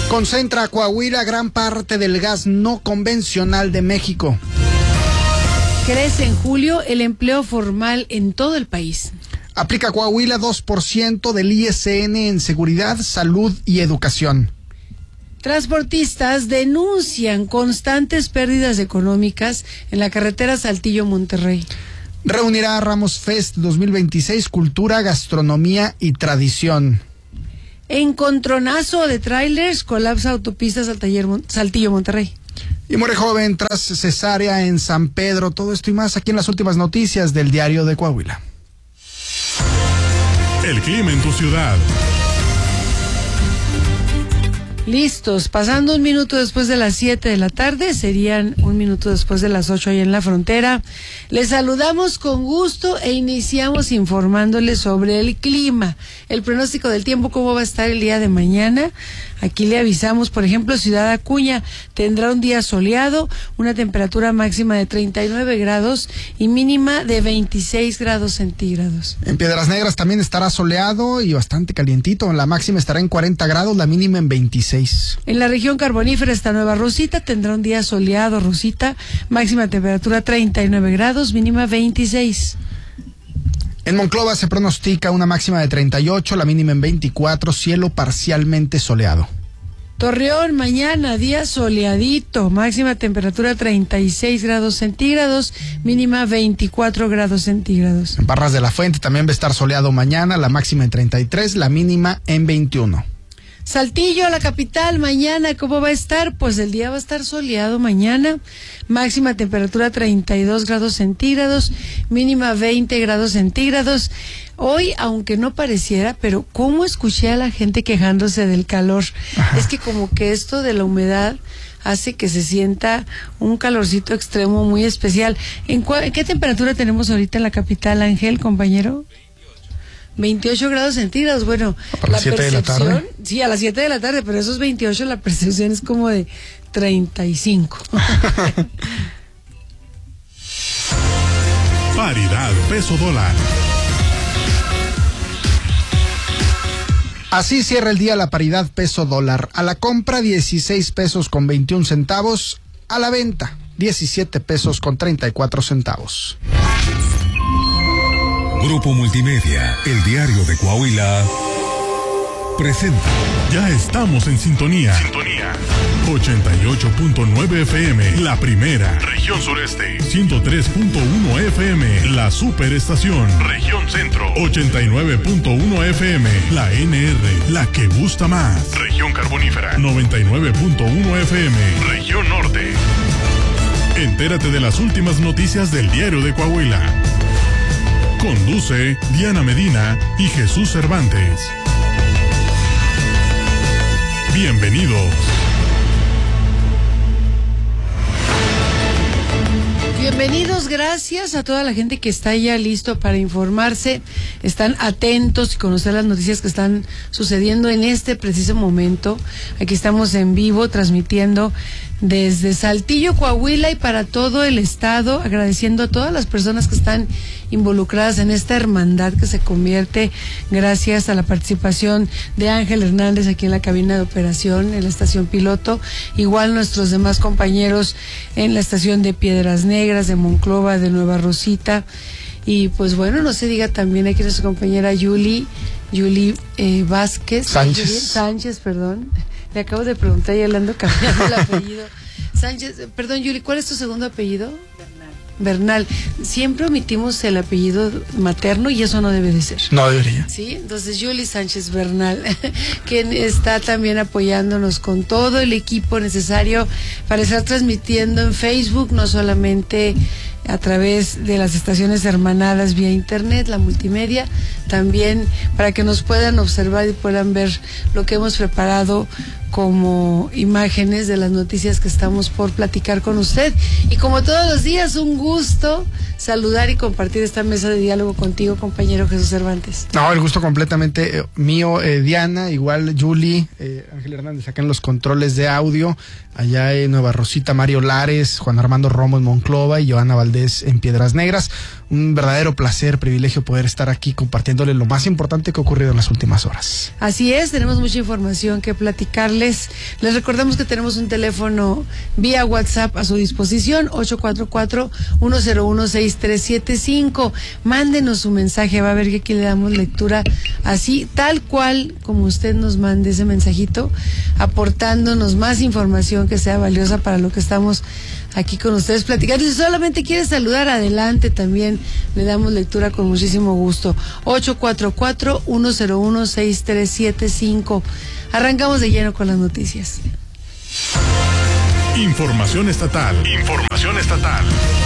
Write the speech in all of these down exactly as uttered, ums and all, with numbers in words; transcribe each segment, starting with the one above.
Concentra Coahuila gran parte del gas no convencional de México. Crece en julio el empleo formal en todo el país. Aplica Coahuila dos por ciento del I S N en seguridad, salud y educación. Transportistas denuncian constantes pérdidas económicas en la carretera Saltillo-Monterrey. Reunirá Ramos Fest dos mil veintiséis, cultura, gastronomía y tradición. Encontronazo de trailers, colapsa autopistas al taller Saltillo-Monterrey. Y muere joven tras cesárea en San Pedro. Todo esto y más aquí en las últimas noticias del Diario de Coahuila. El clima en tu ciudad. Listos, pasando un minuto después de las siete de la tarde, serían un minuto después de las ocho ahí en la frontera. Les saludamos con gusto e iniciamos informándoles sobre el clima, el pronóstico del tiempo, cómo va a estar el día de mañana. Aquí le avisamos, por ejemplo, Ciudad Acuña tendrá un día soleado, una temperatura máxima de treinta y nueve grados y mínima de veintiséis grados centígrados. En Piedras Negras también estará soleado y bastante calientito. La máxima estará en cuarenta grados, la mínima en veintiséis. En la región carbonífera está Nueva Rosita, tendrá un día soleado, Rosita, máxima temperatura treinta y nueve grados, mínima veintiséis. En Monclova se pronostica una máxima de treinta y ocho, la mínima en veinticuatro, cielo parcialmente soleado. Torreón, mañana, día soleadito, máxima temperatura treinta y seis grados centígrados, mínima veinticuatro grados centígrados. En Parras de la Fuente también va a estar soleado mañana, la máxima en treinta y tres, la mínima en veintiuno. Saltillo, la capital, mañana, ¿cómo va a estar? Pues el día va a estar soleado mañana, máxima temperatura treinta y dos grados centígrados, mínima veinte grados centígrados. Hoy, aunque no pareciera, pero cómo escuché a la gente quejándose del calor. Ajá. Es que como que esto de la humedad hace que se sienta un calorcito extremo muy especial. ¿En, cua- en qué temperatura tenemos ahorita en la capital, Ángel, compañero? veintiocho grados centígrados, bueno, la las siete de la tarde. Sí, a las siete de la tarde, pero esos veintiocho, la percepción es como de treinta y cinco. Paridad peso dólar. Así cierra el día la paridad peso dólar. A la compra dieciséis pesos con veintiún centavos, a la venta diecisiete pesos con treinta y cuatro centavos. Grupo Multimedia, el Diario de Coahuila, presenta. Ya estamos en sintonía. Sintonía. ochenta y ocho punto nueve F M, la primera. Región Sureste. ciento tres punto uno F M, la superestación. Región Centro. ochenta y nueve punto uno F M, la N R, la que gusta más. Región Carbonífera. noventa y nueve punto uno F M, Región Norte. Entérate de las últimas noticias del Diario de Coahuila. Conduce Diana Medina y Jesús Cervantes. Bienvenidos. Bienvenidos, gracias a toda la gente que está ya listo para informarse, están atentos y conocer las noticias que están sucediendo en este preciso momento. Aquí estamos en vivo transmitiendo desde Saltillo, Coahuila y para todo el estado, agradeciendo a todas las personas que están involucradas en esta hermandad que se convierte gracias a la participación de Ángel Hernández aquí en la cabina de operación, en la estación piloto, igual nuestros demás compañeros en la estación de Piedras Negras, de Monclova, de Nueva Rosita, y pues bueno, no se diga también aquí nuestra compañera Yuli, Yuli eh, Vázquez Sánchez. Yuli Sánchez, perdón. Le acabo de preguntar y le ando cambiando el apellido. Sánchez, perdón, Yuli, ¿cuál es tu segundo apellido? Bernal. Siempre omitimos el apellido materno y eso no debe de ser. No debería. Sí, entonces Yuli Sánchez Bernal, quien está también apoyándonos con todo el equipo necesario para estar transmitiendo en Facebook, no solamente a través de las estaciones hermanadas vía internet, la multimedia, también para que nos puedan observar y puedan ver lo que hemos preparado como imágenes de las noticias que estamos por platicar con usted. Y como todos los días, un gusto saludar y compartir esta mesa de diálogo contigo, compañero Jesús Cervantes. No, el gusto completamente eh, mío, eh, Diana, igual Yuli, eh, Ángel Hernández acá en los controles de audio, allá en Nueva Rosita, Mario Lares, Juan Armando Romo en Monclova y Joana Valdez Valdés en Piedras Negras. Un verdadero placer, privilegio poder estar aquí compartiéndole lo más importante que ha ocurrido en las últimas horas. Así es, tenemos mucha información que platicarles. Les recordamos que tenemos un teléfono vía WhatsApp a su disposición, ocho cuatro cuatro, uno cero uno, seis tres siete cinco. Mándenos su mensaje, va a ver que aquí le damos lectura así, tal cual como usted nos mande ese mensajito, aportándonos más información que sea valiosa para lo que estamos aquí con ustedes platicando. Si solamente quiere saludar, adelante, también le damos lectura con muchísimo gusto. ocho cuatro cuatro, uno cero uno, seis tres siete cinco. Arrancamos de lleno con las noticias. Información estatal. Información estatal.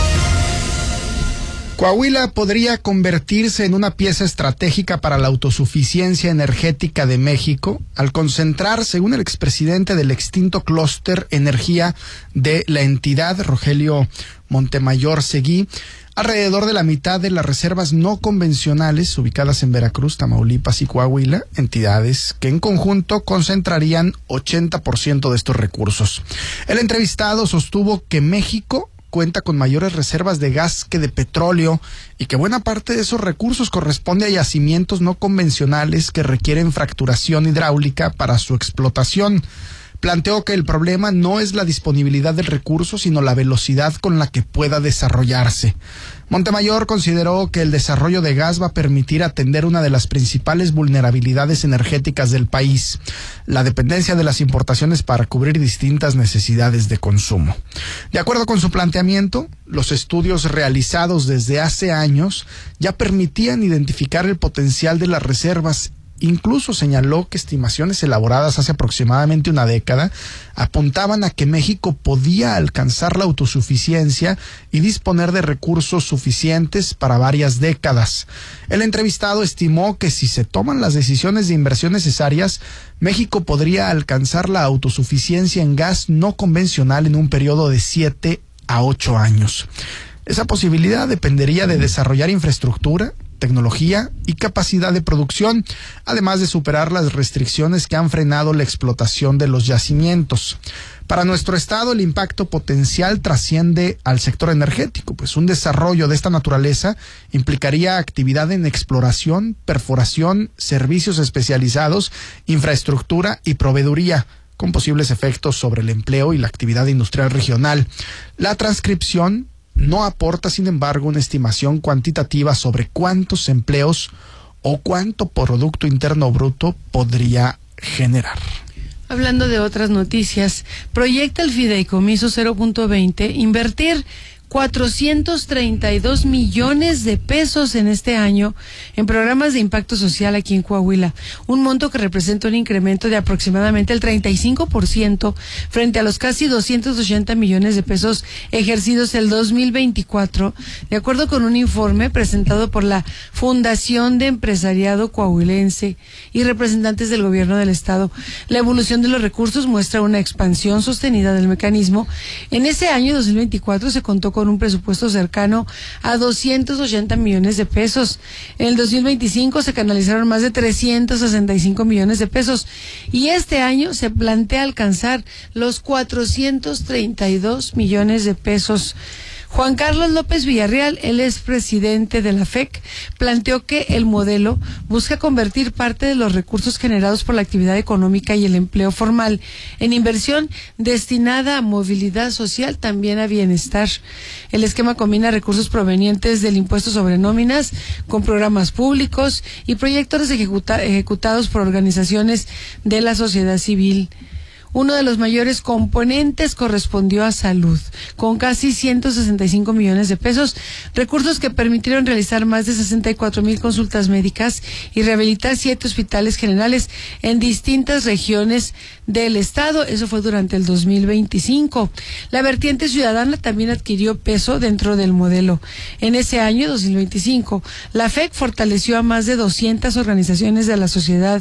Coahuila podría convertirse en una pieza estratégica para la autosuficiencia energética de México al concentrar, según el expresidente del extinto Clúster Energía de la entidad, Rogelio Montemayor Seguí, alrededor de la mitad de las reservas no convencionales ubicadas en Veracruz, Tamaulipas y Coahuila, entidades que en conjunto concentrarían ochenta por ciento de estos recursos. El entrevistado sostuvo que México cuenta con mayores reservas de gas que de petróleo y que buena parte de esos recursos corresponde a yacimientos no convencionales que requieren fracturación hidráulica para su explotación. Planteó que el problema no es la disponibilidad del recurso, sino la velocidad con la que pueda desarrollarse. Montemayor consideró que el desarrollo de gas va a permitir atender una de las principales vulnerabilidades energéticas del país, la dependencia de las importaciones para cubrir distintas necesidades de consumo. De acuerdo con su planteamiento, los estudios realizados desde hace años ya permitían identificar el potencial de las reservas. Incluso señaló que estimaciones elaboradas hace aproximadamente una década apuntaban a que México podía alcanzar la autosuficiencia y disponer de recursos suficientes para varias décadas. El entrevistado estimó que si se toman las decisiones de inversión necesarias, México podría alcanzar la autosuficiencia en gas no convencional en un periodo de siete a ocho años. Esa posibilidad dependería de desarrollar infraestructura, tecnología y capacidad de producción, además de superar las restricciones que han frenado la explotación de los yacimientos. Para nuestro estado, el impacto potencial trasciende al sector energético, pues un desarrollo de esta naturaleza implicaría actividad en exploración, perforación, servicios especializados, infraestructura y proveeduría, con posibles efectos sobre el empleo y la actividad industrial regional. La transcripción no aporta, sin embargo, una estimación cuantitativa sobre cuántos empleos o cuánto Producto Interno Bruto podría generar. Hablando de otras noticias, proyecta el Fideicomiso cero punto veinte invertir cuatrocientos treinta y dos millones de pesos en este año en programas de impacto social aquí en Coahuila, un monto que representa un incremento de aproximadamente el treinta y cinco por ciento frente a los casi doscientos ochenta millones de pesos ejercidos el dos mil veinticuatro, de acuerdo con un informe presentado por la Fundación de Empresariado Coahuilense y representantes del gobierno del estado. La evolución de los recursos muestra una expansión sostenida del mecanismo. En ese año dos mil veinticuatro se contó con con un presupuesto cercano a doscientos ochenta millones de pesos. En el dos mil veinticinco se canalizaron más de trescientos sesenta y cinco millones de pesos y este año se plantea alcanzar los cuatrocientos treinta y dos millones de pesos. Juan Carlos López Villarreal, el expresidente de la F E C, planteó que el modelo busca convertir parte de los recursos generados por la actividad económica y el empleo formal en inversión destinada a movilidad social, también a bienestar. El esquema combina recursos provenientes del impuesto sobre nóminas con programas públicos y proyectos ejecuta- ejecutados por organizaciones de la sociedad civil. Uno de los mayores componentes correspondió a salud, con casi ciento sesenta y cinco millones de pesos, recursos que permitieron realizar más de sesenta y cuatro mil consultas médicas y rehabilitar siete hospitales generales en distintas regiones del estado. Eso fue durante el dos mil veinticinco. La vertiente ciudadana también adquirió peso dentro del modelo. En ese año, dos mil veinticinco, la F E C fortaleció a más de doscientas organizaciones de la sociedad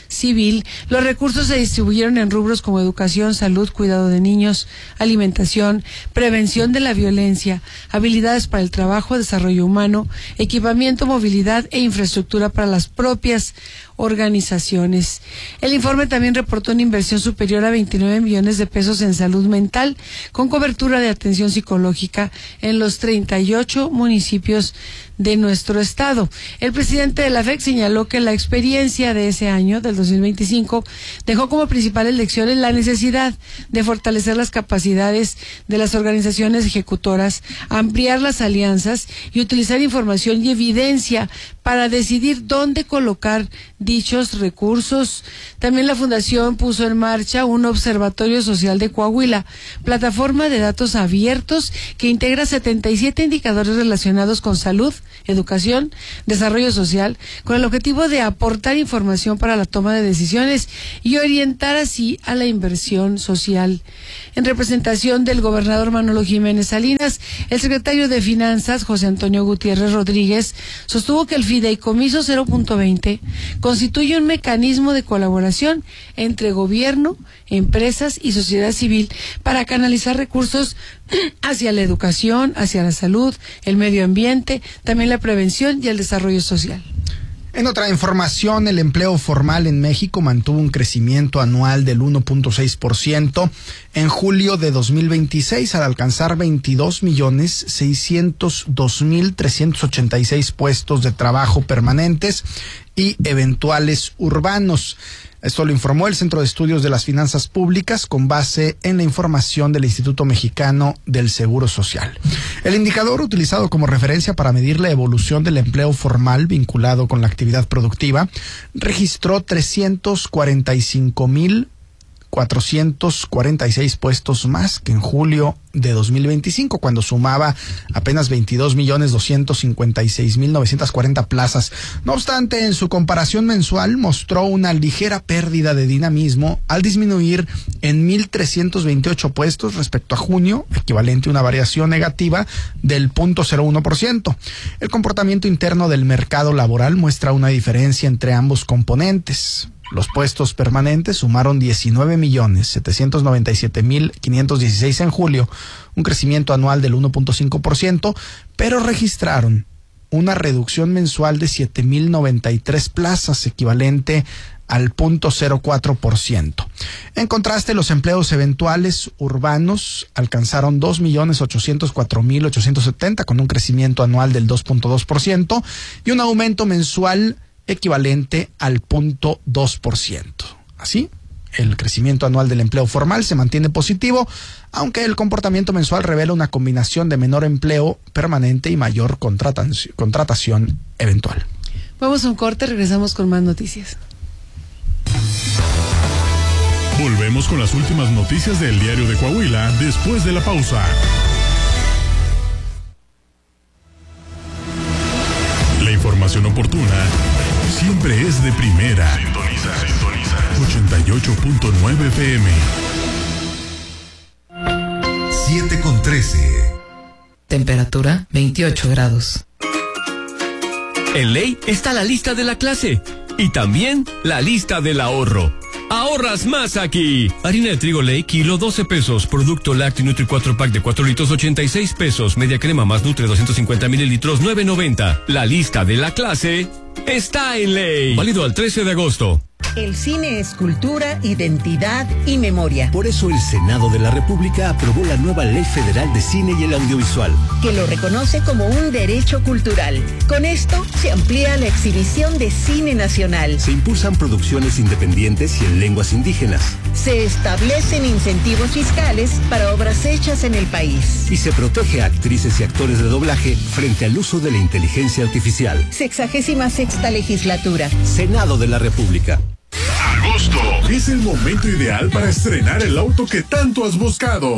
civil, los recursos se distribuyeron en rubros como educación, salud, cuidado de niños, alimentación, prevención de la violencia, habilidades para el trabajo, desarrollo humano, equipamiento, movilidad e infraestructura para las propias organizaciones. El informe también reportó una inversión superior a veintinueve millones de pesos en salud mental, con cobertura de atención psicológica en los treinta y ocho municipios de nuestro estado. El presidente de la F E C señaló que la experiencia de ese año, del dos mil veinticinco, dejó como principales lecciones la necesidad de fortalecer las capacidades de las organizaciones ejecutoras, ampliar las alianzas y utilizar información y evidencia para decidir dónde colocar dichos recursos. También la Fundación puso en marcha un observatorio social de Coahuila, plataforma de datos abiertos que integra setenta y siete indicadores relacionados con salud, educación, desarrollo social, con el objetivo de aportar información para la toma de decisiones y orientar así a la inversión social. En representación del gobernador Manolo Jiménez Salinas, el secretario de Finanzas, José Antonio Gutiérrez Rodríguez, sostuvo que el Fideicomiso cero punto veinte constituye un mecanismo de colaboración entre gobierno, empresas y sociedad civil para canalizar recursos hacia la educación, hacia la salud, el medio ambiente, también la prevención y el desarrollo social. En otra información, el empleo formal en México mantuvo un crecimiento anual del uno punto seis por ciento en julio de dos mil veintiséis al alcanzar veintidós millones seiscientos dos mil trescientos ochenta y seis puestos de trabajo permanentes y eventuales urbanos. Esto lo informó el Centro de Estudios de las Finanzas Públicas con base en la información del Instituto Mexicano del Seguro Social. El indicador utilizado como referencia para medir la evolución del empleo formal vinculado con la actividad productiva registró trescientos cuarenta y cinco mil cuatrocientos cuarenta y seis puestos más que en julio de dos mil veinticinco, cuando sumaba apenas veintidós millones doscientos cincuenta y seis mil novecientas cuarenta plazas. No obstante, en su comparación mensual mostró una ligera pérdida de dinamismo al disminuir en mil trescientos veintiocho puestos respecto a junio, equivalente a una variación negativa del cero punto cero uno por ciento. El comportamiento interno del mercado laboral muestra una diferencia entre ambos componentes. Los puestos permanentes sumaron diecinueve millones setecientos noventa y siete mil quinientos dieciséis en julio, un crecimiento anual del uno punto cinco por ciento, pero registraron una reducción mensual de siete mil noventa y tres plazas, equivalente al cero punto cero cuatro por ciento. En contraste, los empleos eventuales urbanos alcanzaron dos millones ochocientos cuatro mil ochocientos setenta, con un crecimiento anual del dos punto dos por ciento y un aumento mensual equivalente al cero punto dos por ciento. Así, el crecimiento anual del empleo formal se mantiene positivo, aunque el comportamiento mensual revela una combinación de menor empleo permanente y mayor contratación, contratación eventual. Vamos a un corte, regresamos con más noticias. Volvemos con las últimas noticias del Diario de Coahuila después de la pausa. La información oportuna siempre es de primera. Sintoniza, sintoniza. ochenta y ocho punto nueve F M. siete con trece. Temperatura veintiocho grados. En Ley está la lista de la clase y también la lista del ahorro. ¡Ahorras más aquí! Harina de trigo Ley, kilo, doce pesos. Producto lácteo Nutri cuatro pack de cuatro litros, ochenta y seis pesos. Media crema más Nutre, doscientos cincuenta mililitros, nueve noventa. La lista de la clase está en Ley. Válido al trece de agosto. El cine es cultura, identidad y memoria. Por eso el Senado de la República aprobó la nueva Ley Federal de Cine y el Audiovisual, que lo reconoce como un derecho cultural. Con esto se amplía la exhibición de cine nacional. Se impulsan producciones independientes y en lenguas indígenas. Se establecen incentivos fiscales para obras hechas en el país. Y se protege a actrices y actores de doblaje frente al uso de la inteligencia artificial. Sexagésima sexta legislatura. Senado de la República. Agosto es el momento ideal para estrenar el auto que tanto has buscado.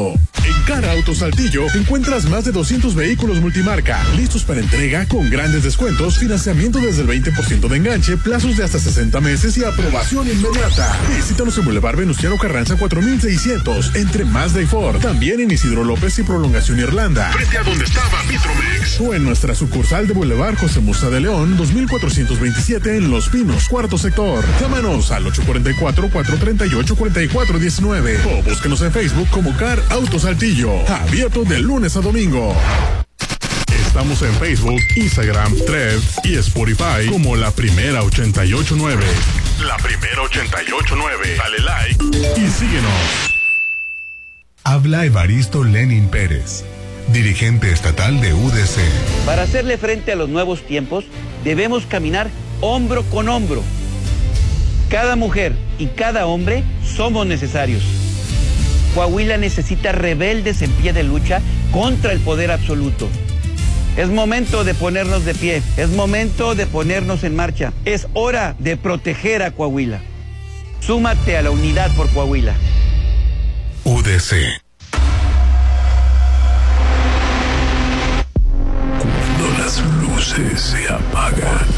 En Cara Auto Saltillo encuentras más de doscientos vehículos multimarca, listos para entrega con grandes descuentos, financiamiento desde el veinte por ciento de enganche, plazos de hasta sesenta meses y aprobación inmediata. Visítanos en Boulevard Venustiano Carranza cuatro mil seiscientos, entre Mazda y Ford. También en Isidro López y Prolongación Irlanda, frente a donde estaba Vitromex. O en nuestra sucursal de Boulevard José Musa de León, dos mil cuatrocientos veintisiete en Los Pinos, cuarto sector. Llámanos al ocho cuatro cuatro, cuatro tres ocho, cuatro cuatro uno nueve o búsquenos en Facebook como Car Auto Saltillo. Abierto de lunes a domingo. Estamos en Facebook, Instagram, Threads y Spotify como La Primera ochenta y ocho nueve. La Primera ochenta y ocho nueve. Dale like y síguenos. Habla Evaristo Lenin Pérez, dirigente estatal de U D C. Para hacerle frente a los nuevos tiempos, debemos caminar hombro con hombro. Cada mujer y cada hombre somos necesarios. Coahuila necesita rebeldes en pie de lucha contra el poder absoluto. Es momento de ponernos de pie, es momento de ponernos en marcha. Es hora de proteger a Coahuila. Súmate a la unidad por Coahuila. U D C. Cuando las luces se apagan